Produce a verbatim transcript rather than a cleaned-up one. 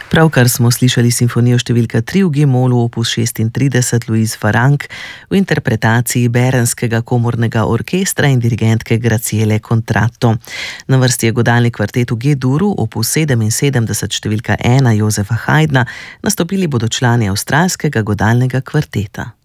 Pravkar smo slišali simfonijo številka tri v G-molu opus šestintrideset Louise Farrenc v interpretaciji Berenskega komornega orkestra in dirigentke Graciele Contratto. Na vrsti je godalni kvartet v G-duru opus sedeminsedemdeset številka ena Josefa Haydna, nastopili bodo člani avstralskega godalnega kvarteta.